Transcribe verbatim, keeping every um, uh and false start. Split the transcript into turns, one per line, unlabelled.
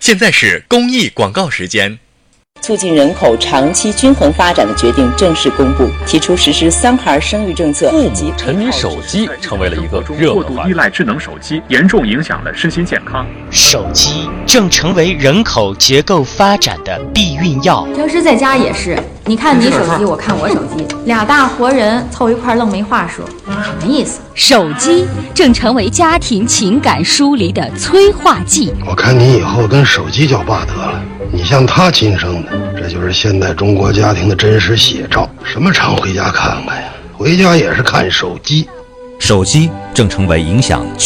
现在是公益广告时间。
促进人口长期均衡发展的决定正式公布，提出实施三孩生育政策。
父母沉迷手机成为了一个热门话题。
过度依赖智能手机，严重影响了身心健康。
手机正成为人口结构发展的避孕药。
平时在家也是，你看你手机，我看我手机，俩大活人凑一块愣没话说，什么意思？
手机正成为家庭情感疏离的催化剂。
我看你以后跟手机叫爸得了。你像他亲生的，这就是现代中国家庭的真实写照。什么常回家看看呀？回家也是看手机。
手机正成为影响